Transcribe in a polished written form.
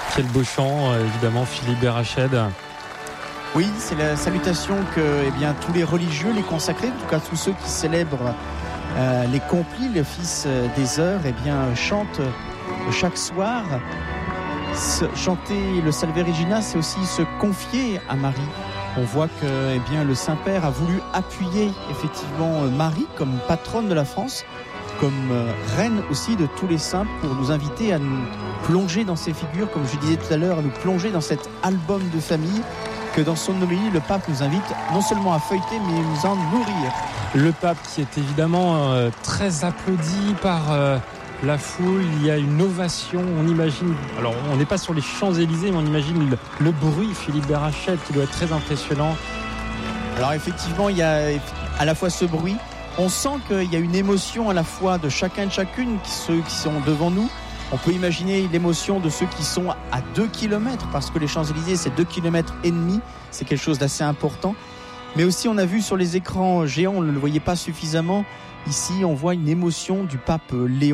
Quel beau chant, évidemment, Philippe Berrached. Oui, c'est la salutation que tous les religieux, les consacrés, en tout cas tous ceux qui célèbrent les complis, le fils des heures, chantent chaque soir. Chanter le Salve Regina, c'est aussi se confier à Marie. On voit que le Saint-Père a voulu appuyer effectivement Marie comme patronne de la France, comme reine aussi de tous les saints, pour nous inviter à nous plonger dans ces figures, comme je disais tout à l'heure, à nous plonger dans cet album de famille que dans son homélie, le pape nous invite non seulement à feuilleter, mais nous en nourrir. Le pape qui est évidemment très applaudi par la foule, il y a une ovation, on imagine, alors on n'est pas sur les Champs-Élysées, mais on imagine le bruit, Philippe Berrached, qui doit être très impressionnant. Alors effectivement, il y a à la fois ce bruit, on sent qu'il y a une émotion à la fois de chacun et de chacune, ceux qui sont devant nous. On peut imaginer l'émotion de ceux qui sont à 2 km, parce que les Champs-Élysées, c'est 2,5 km, c'est quelque chose d'assez important. Mais aussi, on a vu sur les écrans géants, on ne le voyait pas suffisamment. Ici, on voit une émotion du pape Léon.